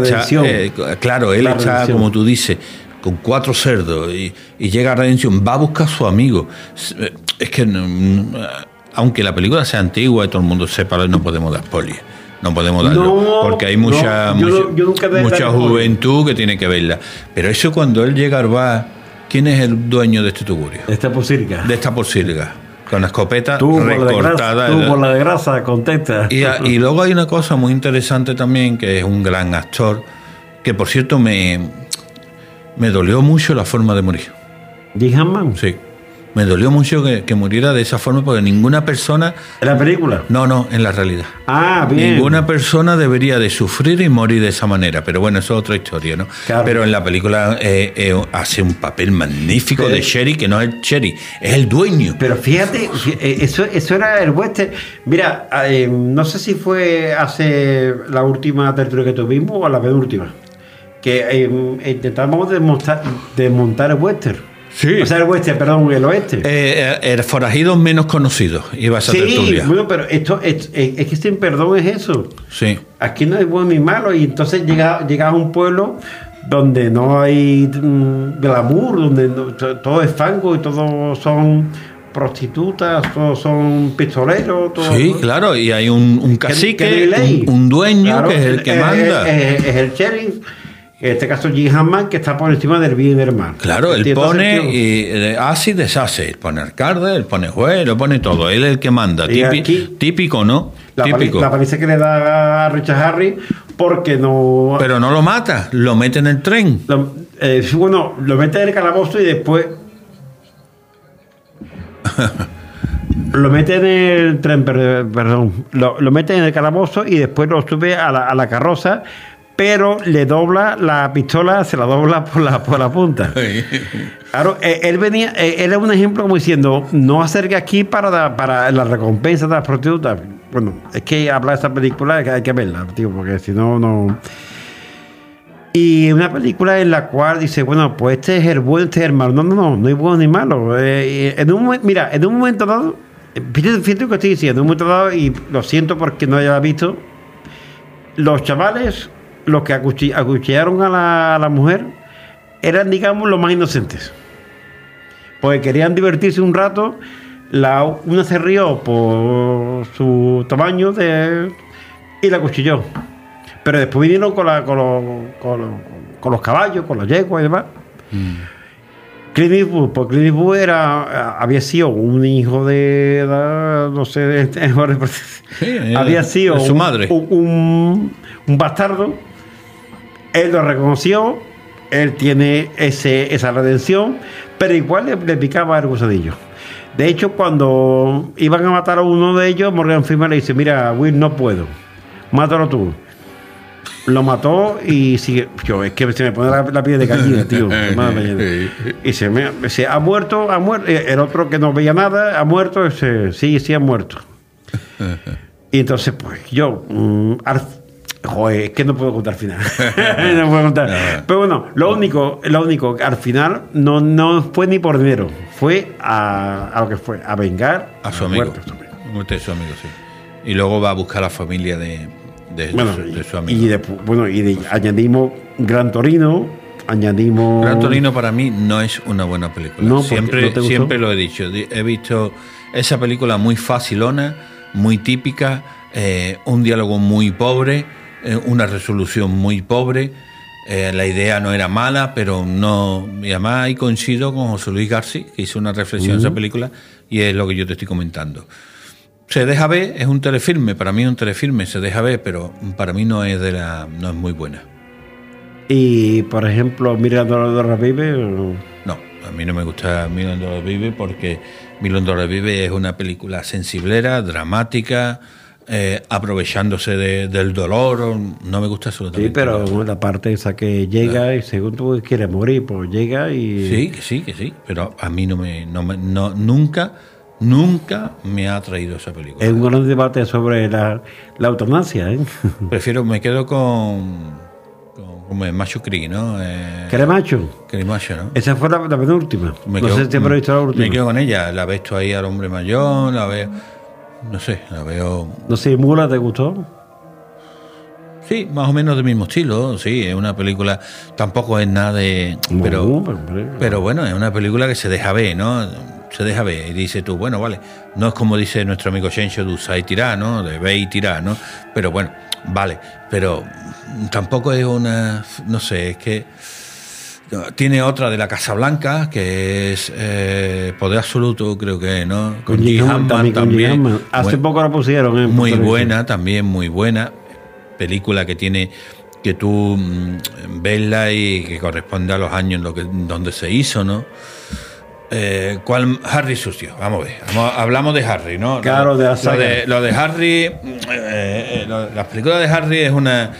está, como tú dices, con 4 cerdos y llega a redención, va a buscar a su amigo. Es que aunque la película sea antigua y todo el mundo sepa, no podemos dar spoilers. No podemos darlo, porque hay mucha juventud que tiene que verla. Pero eso, cuando él llega al bar, ¿quién es el dueño de este tugurio? De esta pocilga. Con la escopeta recortada. Tú por la de grasa, contesta. Y luego hay una cosa muy interesante también, que es un gran actor, que por cierto me dolió mucho la forma de morir. ¿Jim Hammond? Sí. Me dolió mucho que muriera de esa forma, porque ninguna persona... ¿En la película? No, en la realidad. Ah, bien. Ninguna persona debería de sufrir y morir de esa manera, pero bueno, eso es otra historia, ¿no? Claro. Pero en la película hace un papel magnífico de Sherry, que no es el Sherry, es el dueño. Pero fíjate, eso era el western. Mira, no sé si fue hace la última tertulia que tuvimos o la penúltima, que intentamos desmontar el western. Sí. O sea, el oeste. El forajido menos conocido iba a esa tertulia. Bueno, pero esto es que sin perdón es eso. Sí. Aquí no hay bueno ni malo, y entonces llega a un pueblo donde no hay glamour, donde todo es fango y todos son prostitutas, todos son pistoleros. Sí, claro, y hay un cacique, un dueño, claro, que es el que manda. Es el sheriff. En este caso, Jim Hammond, que está por encima del bien y del mal. Claro, él pone y hace y deshace. Él pone alcalde, él pone juez, lo pone todo. Él es el que manda. Típico, ¿no? La paliza que le da a Richard Harris, porque no... Pero no lo mata, lo mete en el tren. Lo mete en el calabozo y después... Lo mete en el tren, perdón. Lo mete en el calabozo y después lo sube a la carroza, pero le dobla la pistola, se la dobla por la punta. Claro, él es un ejemplo como diciendo, no acerque aquí para la recompensa de las prostitutas. Bueno, es que hablar de esta película hay que verla, tío, porque si no... Y una película en la cual dice, bueno, pues este es el bueno, este es el malo. No hay bueno ni malo. En un momento dado, fíjate lo que estoy diciendo, en un momento dado, y lo siento porque no haya visto, los chavales, los que acuchillaron a la mujer, eran, digamos, los más inocentes, porque querían divertirse un rato. Una se rió por su tamaño y la acuchilló, pero después vinieron con los caballos, con los yeguas y demás. Clint Eastwood había sido un hijo no sé, había sido su madre, un bastardo. Él lo reconoció, él tiene esa redención, pero igual le picaba el gusanillo. De hecho, cuando iban a matar a uno de ellos, Morgan Freeman le dice, mira, Will, no puedo, mátalo tú. Lo mató y sigue. Es que se me pone la piel de gallina, tío. Y se ha muerto. El otro, que no veía nada, ha muerto. Sí, ha muerto. Y entonces, pues yo... joder, es que no puedo contar al final. No puedo contar. Pero bueno, lo único, al final no fue ni por dinero. Fue a lo que fue, a vengar a su amigo. Muerte de su amigo, sí. Y luego va a buscar a la familia de su amigo. Y añadimos Gran Torino. Gran Torino para mí no es una buena película. No, siempre lo he dicho. He visto esa película muy facilona, muy típica, un diálogo muy pobre, una resolución muy pobre. La idea no era mala, pero no. Y además ahí coincido con José Luis García, que hizo una reflexión en esa película, y es lo que yo te estoy comentando. Se deja ver, es un telefilme, para mí es un telefilme, se deja ver, pero para mí no es muy buena. Y, por ejemplo, Mirando Revive. No, a mí no me gusta Mirando Revive porque Mirando Revive es una película sensiblera, dramática, aprovechándose del dolor. No me gusta absolutamente. Sí, pero la parte esa que llega y según tú quieres morir, pues llega y... Sí, que sí, pero a mí nunca me ha atraído esa película. Es un gran debate sobre la eutanasia, ¿eh? Me quedo con como el Macho Creek, ¿no? Cremacho. Cremacho, ¿no? Esa fue la penúltima. No sé si habrás visto la última. Me quedo con ella. La ves tú ahí al hombre mayor, la veo... No sé, la veo... No sé, ¿Mula te gustó? Sí, más o menos del mismo estilo, sí, es una película, tampoco es nada de... Pero bueno, es una película que se deja ver, ¿no? Se deja ver y dice tú, bueno, vale, no es como dice nuestro amigo Chencho de usar y tirar, ¿no? De ver y tirar, ¿no? Pero bueno, vale, pero tampoco es una... No sé, es que... Tiene otra de la Casa Blanca, que es Poder Absoluto, creo que, ¿no? Con Jim Hammond también. Hace poco la pusieron. Muy buena, también muy buena. Película que tiene que tú verla y que corresponde a los años donde se hizo, ¿no? ¿Cuál? Harry sucio, vamos a ver. Hablamos de Harry, ¿no? Claro, de la saga. Lo de Harry, las películas de Harry es una...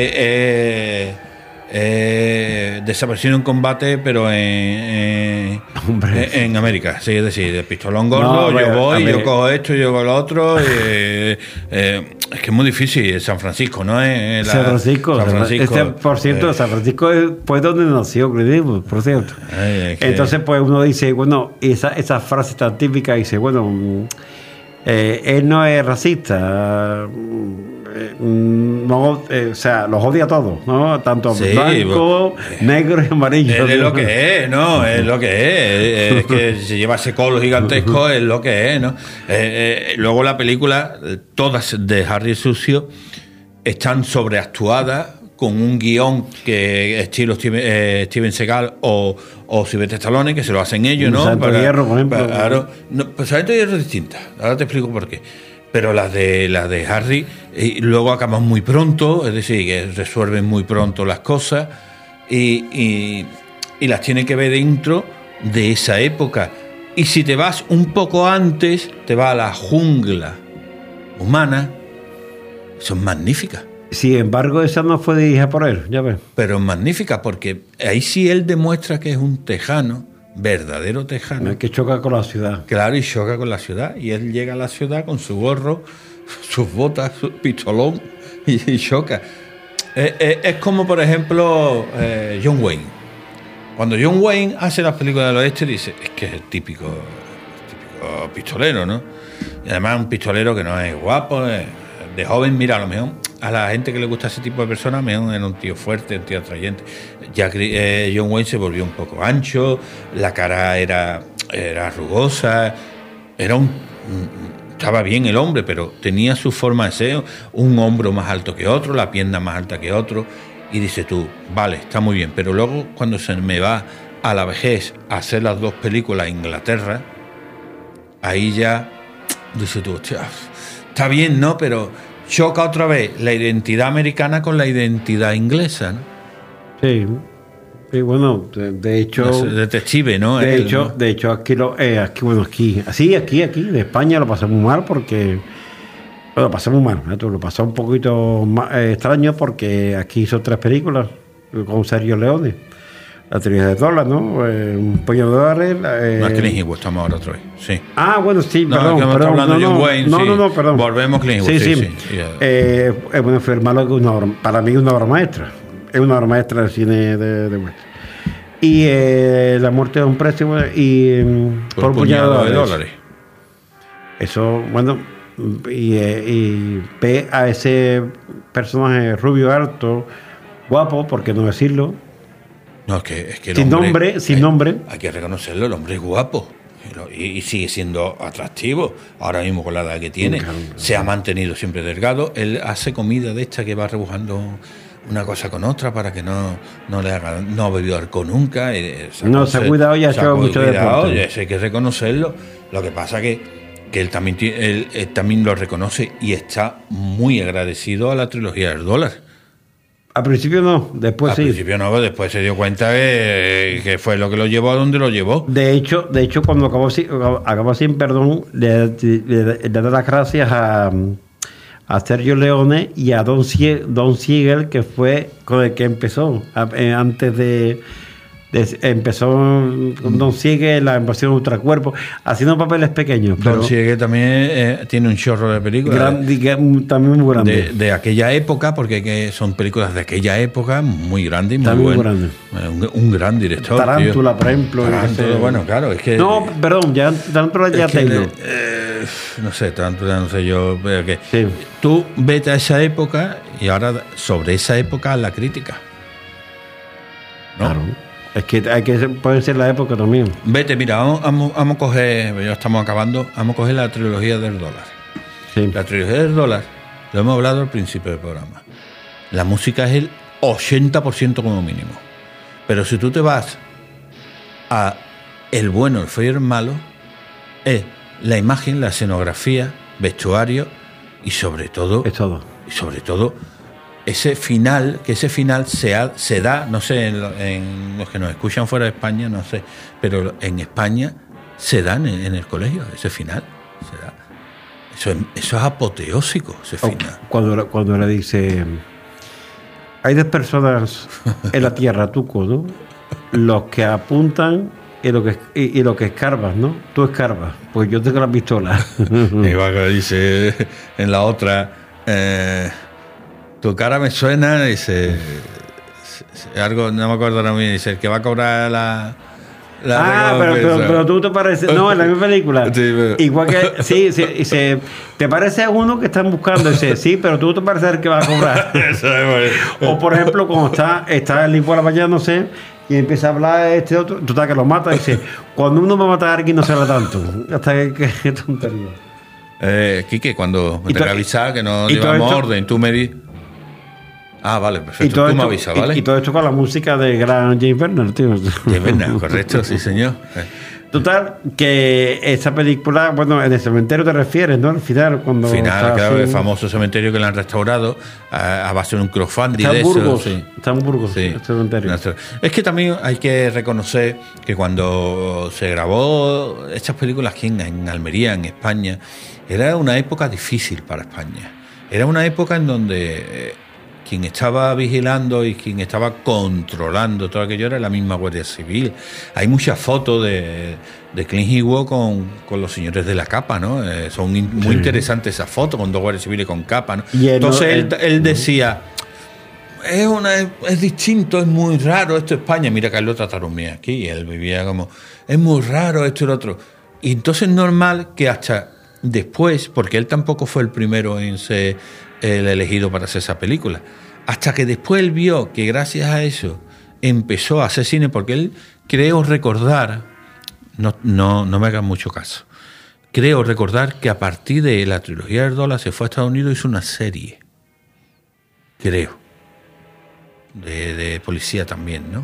desaparición en combate, pero en América, sí, es decir, de pistolón gordo, yo cojo esto, yo cojo lo otro, es que es muy difícil. San Francisco, ¿no? San Francisco. Por cierto, San Francisco fue donde nació Credible, por cierto. Entonces, pues uno dice, bueno, esa frase tan típica, dice, bueno, él no es racista, no, o sea, los odia a todos, ¿no? Tanto blanco, negro y amarillo. Es lo que es, ¿no? Es lo que es que se lleva ese colo gigantesco, es lo que es, ¿no? Luego la película, todas de Harry Sucio, están sobreactuadas con un guión que estilo Steven Seagal o Sylvester Stallone, que se lo hacen ellos, ¿no? Santo Hierro, por ejemplo. Claro, no, pues Santo Hierro es distinta, ahora te explico por qué. Pero las de Harry, y luego acaban muy pronto, es decir, que resuelven muy pronto las cosas y las tienen que ver dentro de esa época. Y si te vas un poco antes, te vas a la jungla humana, son magníficas. Sin embargo, esa no fue dirigida por él, ya ves. Pero es magnífica porque ahí sí él demuestra que es un tejano, verdadero tejano. Que choca con la ciudad. Claro, y choca con la ciudad. Y él llega a la ciudad con su gorro, sus botas, su pistolón y choca. Es como, por ejemplo, John Wayne. Cuando John Wayne hace las películas del oeste, dice, es que es el típico pistolero, ¿no? Y además un pistolero que no es guapo, de joven, mira, a lo mejor a la gente que le gusta ese tipo de personas, mejor era un tío fuerte, un tío atrayente. Ya John Wayne se volvió un poco ancho, la cara era rugosa, estaba bien el hombre, pero tenía su forma de ser, un hombro más alto que otro, la pierna más alta que otro, y dices tú, vale, está muy bien, pero luego cuando se me va a la vejez a hacer las dos películas en Inglaterra, ahí ya dices tú, hostia, está bien, ¿no? Pero choca otra vez la identidad americana con la identidad inglesa, ¿no? Sí. Sí, bueno, de hecho... Detective, ¿no? De hecho, aquí, de España lo pasé muy mal porque... Bueno, lo pasé muy mal, ¿no? Lo pasé un poquito extraño porque aquí hizo 3 películas con Sergio Leone. La trilogía de dólares, ¿no? Un puñado de dólares. No es Clint Eastwood, estamos ahora otra vez, sí. Ah, bueno, sí, perdón. No, perdón. Volvemos a Clint Eastwood, sí. Bueno, fue el malo que para mí es una obra maestra. Es una obra maestra del cine de western. Y La muerte de un precio y por un puñado de dólares. Eso, bueno, y ve a ese personaje rubio alto, guapo, por qué no decirlo. No, es que sin nombre. Hay que reconocerlo, el hombre es guapo. Y sigue siendo atractivo. Ahora mismo con la edad que tiene, se ha mantenido siempre delgado. Él hace comida de esta que va rebujando una cosa con otra para que no le haga, no bebió alcohol nunca. No, se ha cuidado y ha hecho mucho deporte. Hay que reconocerlo. Lo que pasa que él también lo reconoce y está muy agradecido a la trilogía del dólar. Al principio no, después sí. Al principio no, después se dio cuenta que fue lo que lo llevó a donde lo llevó. De hecho cuando acabó sin perdón, le da las gracias a Sergio Leone y a Don Siegel, que fue con el que empezó, antes de empezó con Don Siegel la invasión de ultracuerpos, haciendo papeles pequeños. Pero Don Siegel también tiene un chorro de películas. También muy grande. De aquella época, porque son películas de aquella época muy grandes y muy buenas. Un gran director. Tarántula, por ejemplo. Tarántula, bueno, claro, es que... No, perdón, Tarántula ya tengo. No sé, Tarántula, no sé yo. Pero que sí. Tú vete a esa época y ahora sobre esa época la crítica. ¿No? Claro. Es que puede ser la época también. Vete, mira, vamos a coger, ya estamos acabando, vamos a coger la trilogía del dólar. Sí. La trilogía del dólar, lo hemos hablado al principio del programa. La música es el 80% como mínimo. Pero si tú te vas a el bueno, el feo y el malo, es la imagen, la escenografía, vestuario y sobre todo... Es todo. Y sobre todo... ese final se da, no sé, en los que nos escuchan fuera de España, no sé, pero en España se da en el colegio, ese final, se da. Eso es apoteósico, ese final. Cuando le dice, hay 2 personas en la tierra, Tuco, ¿no? Los que apuntan y lo que escarbas, ¿no? Tú escarbas, pues yo tengo la pistola. Y va que dice en la otra... tu cara me suena, dice algo, no me acuerdo ahora mismo, dice el que va a cobrar la pero tú te pareces, no, en la misma película, sí, pero... igual que sí, dice, te parece a uno que están buscando, dice, sí, pero tú te pareces el que va a cobrar. O por ejemplo, cuando está el por la mañana, no sé, y empieza a hablar otro, tú estás que lo mata, dice, cuando uno va a matar a alguien no se habla tanto, hasta que tontería. Quique, cuando me tenga que avisar que no llevamos orden, tú me dices. Ah, vale, perfecto. Tú me avisas, ¿vale? Y todo esto con la música de gran James Bernard, tío. James Bernard, correcto, sí, señor. Total, que esa película, bueno, en el cementerio te refieres, ¿no? Al final, claro, el famoso cementerio que le han restaurado a base de un crowdfunding. Está en Burgos, sí. Está en Burgos, sí, el cementerio. Es que también hay que reconocer que cuando se grabó estas películas aquí en Almería, en España, era una época difícil para España. Era una época en donde... quien estaba vigilando y quien estaba controlando todo aquello era la misma Guardia Civil. Hay muchas fotos de Clint Eastwood con los señores de la capa, ¿no? Son muy interesantes esas fotos con 2 guardias civiles con capa, ¿no? Entonces él decía, es distinto, es muy raro esto España. Mira que él lo trataron bien aquí y él vivía como, es muy raro esto y lo otro. Y entonces es normal que hasta después, porque él tampoco fue el primero en ser el elegido para hacer esa película, hasta que después él vio que gracias a eso empezó a hacer cine, porque él, creo recordar, no me hagan mucho caso, creo recordar que a partir de la trilogía del dólar se fue a Estados Unidos y hizo una serie, creo, de policía también, ¿no?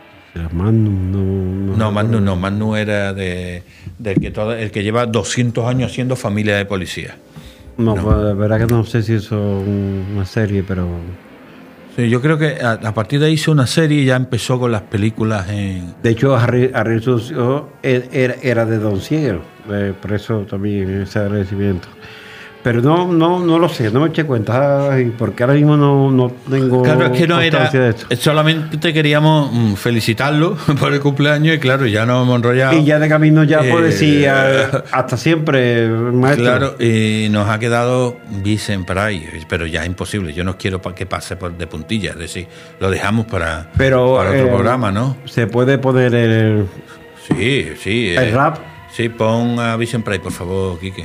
Magnum era el que lleva 200 años haciendo Familia de Policía. No, pues la verdad que no sé si hizo una serie, pero... Sí, yo creo que a partir de ahí hizo una serie y ya empezó con las películas en... De hecho, Harry era de Don Siegel, por eso también ese agradecimiento. Pero no lo sé, no me eché cuenta, porque ahora mismo no tengo... Claro, es que no era... de esto. Solamente queríamos felicitarlo por el cumpleaños y claro, ya nos hemos enrollado. Y ya de camino ya puedo decir hasta siempre, maestro. Claro, y nos ha quedado siempre ahí, pero ya es imposible. Yo no quiero que pase de puntilla, es decir, lo dejamos para otro programa, ¿no? Se puede poner el... Sí. El rap. Sí, pon a Vincent Price, por favor, Quique.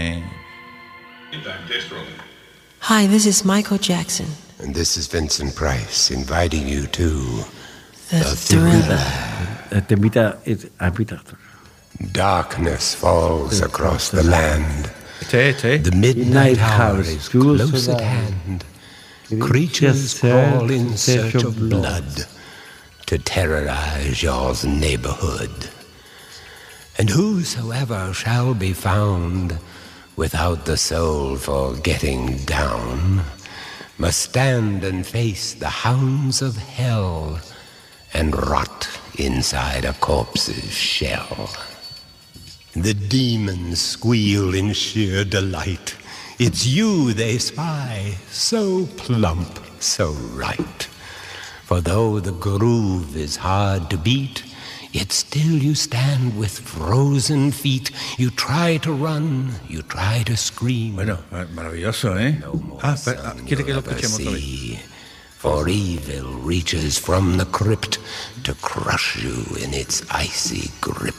Hi, this is Michael Jackson. And this is Vincent Price inviting you to The Thriller. Te invita Darkness falls across the land. Este. The midnight hour is close at hand. Creatures crawl in search of blood to terrorize your neighborhood. And whosoever shall be found without the soul for getting down must stand and face the hounds of hell and rot inside a corpse's shell. The demons squeal in sheer delight. It's you they spy, so plump, so right. For though the groove is hard to beat, yet still you stand with frozen feet. You try to run, you try to scream. Bueno, maravilloso, ¿eh? ¿Quiere que lo escuchemos otra vez? For evil reaches from the crypt to crush you in its icy grip.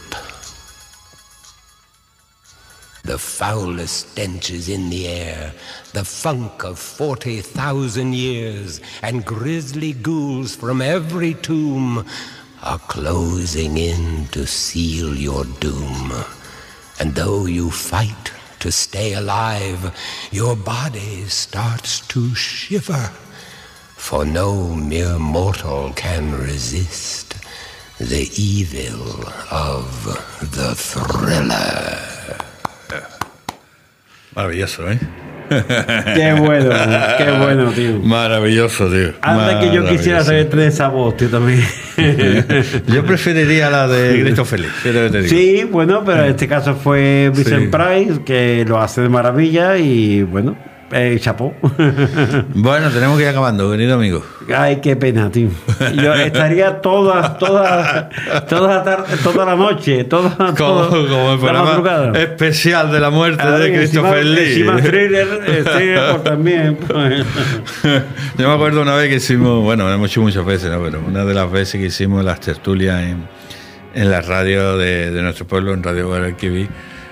The foulest stench is in the air, the funk of 40,000 years, and grisly ghouls from every tomb are closing in to seal your doom. And though you fight to stay alive, your body starts to shiver, for no mere mortal can resist the evil of the Thriller. Maravilloso, ¿eh? Qué bueno, tío. Maravilloso, tío. Anda que yo quisiera saber de esa voz, tío, también. Yo preferiría la de Christopher Lee. Sí, bueno, pero en este caso fue Vincent Price, que lo hace de maravilla y bueno, chapó. Bueno, tenemos que ir acabando, querido amigo. Ay, qué pena, tío. Yo estaría toda la noche, como el programa especial de la muerte de Christopher Lee. Encima thriller también. Yo me acuerdo una vez que hicimos, bueno, hemos hecho muchas veces, ¿no? Pero una de las veces que hicimos las tertulias en la radio de nuestro pueblo, en Radio Guadalquivir,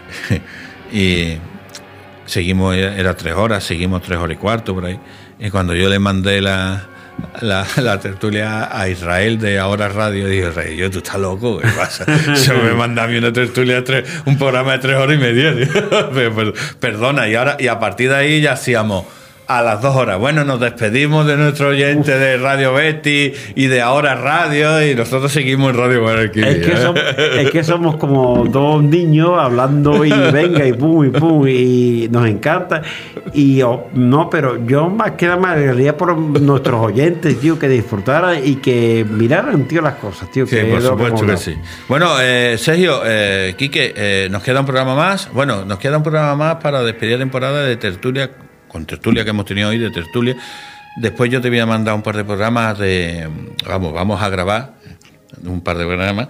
y seguimos, era 3 horas, seguimos 3 horas y cuarto por ahí. Y cuando yo le mandé la tertulia a Israel de Ahora Radio, dije, Israel, tú estás loco, ¿qué pasa? Se me manda a mí una tertulia, un programa de 3 horas y media. Perdona, y a partir de ahí ya hacíamos a las 2 horas. Bueno, nos despedimos de nuestro oyente de Radio Betty y de Ahora Radio, y nosotros seguimos en Radio Guadalquivir. Es que somos como 2 niños hablando y venga y pum, y nos encanta. Y no, pero yo más que nada me alegraría por nuestros oyentes, tío, que disfrutaran y que miraran, tío, las cosas, tío. Sí, que por supuesto que sí. Bueno, Sergio, Quique, nos queda un programa más. Bueno, nos queda un programa más para despedir la temporada de tertulia, con tertulia que hemos tenido hoy, de tertulia. Después yo te voy a mandar un par de programas vamos a grabar un par de programas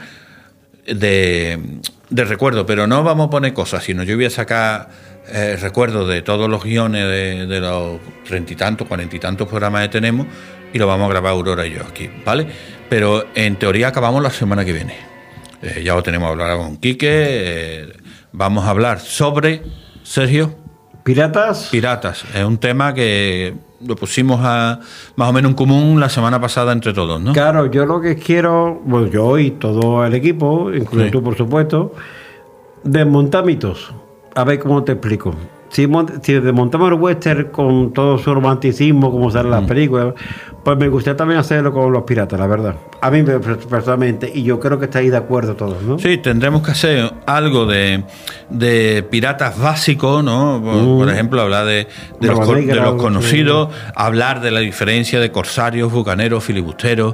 de recuerdo, pero no vamos a poner cosas, sino yo voy a sacar recuerdos de todos los guiones de los 30 y tantos, 40 y tantos programas que tenemos, y lo vamos a grabar Aurora y yo aquí, ¿vale? Pero en teoría acabamos la semana que viene. Ya lo tenemos a hablar con Quique. Vamos a hablar sobre, Sergio, Piratas. Es un tema que lo pusimos más o menos en común la semana pasada entre todos, ¿no? Claro, yo lo que quiero, bueno, yo y todo el equipo, incluso tú, por supuesto, desmontar mitos. A ver cómo te explico. Si desmontamos el western con todo su romanticismo, como salen las películas, pues me gustaría también hacerlo con los piratas, la verdad. A mí personalmente, y yo creo que estáis de acuerdo todos, ¿no? Sí, tendremos que hacer algo de piratas básicos, ¿no? Por ejemplo, hablar de los conocidos, hablar de la diferencia de corsarios, bucaneros, filibusteros,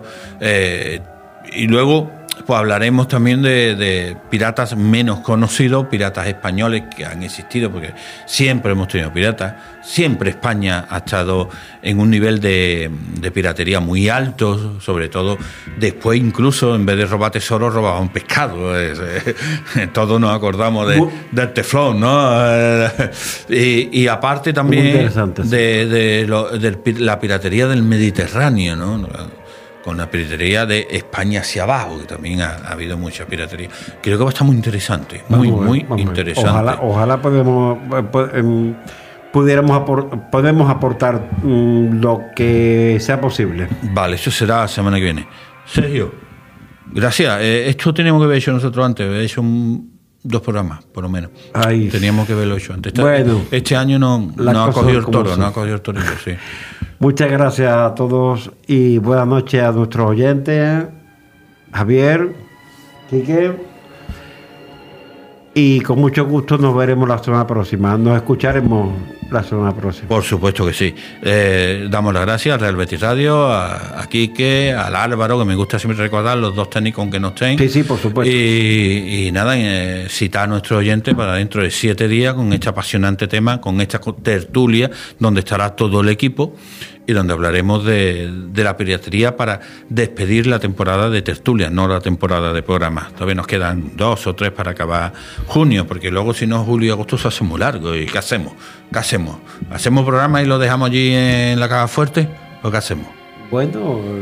y luego pues hablaremos también de piratas menos conocidos, piratas españoles que han existido, porque siempre hemos tenido piratas, siempre España ha estado en un nivel de piratería muy alto, sobre todo después incluso en vez de robar tesoros robaban pescado. Todos nos acordamos del teflón, ¿no? Y aparte también de la piratería del Mediterráneo, ¿no? Con la piratería de España hacia abajo, que también ha habido mucha piratería. Creo que va a estar muy interesante, muy interesante. Ojalá podemos aportar lo que sea posible. Vale, eso será la semana que viene. Sergio, gracias. Esto teníamos que haber hecho nosotros antes, haber hecho un 2 programas, por lo menos. Ay. Teníamos que verlo hecho antes. Bueno, este año no ha cogido el toro, no ha cogido el torito, sí. Muchas gracias a todos y buenas noches a nuestros oyentes. Javier, Quique. Y con mucho gusto nos veremos la semana próxima. Nos escucharemos la semana próxima. Por supuesto que sí. Damos las gracias al Real Betis Radio, a Quique, al Álvaro, que me gusta siempre recordar, los 2 técnicos aunque no estén. Sí, por supuesto. Y nada, citar a nuestros oyentes para dentro de 7 días con este apasionante tema, con esta tertulia, donde estará todo el equipo y donde hablaremos de la pediatría para despedir la temporada de tertulia, no la temporada de programas. Todavía nos quedan 2 o 3 para acabar junio, porque luego si no julio y agosto se hace muy largo. ¿Y qué hacemos? ¿Qué hacemos? ¿Hacemos programas y lo dejamos allí en la caja fuerte? ¿O qué hacemos? Bueno...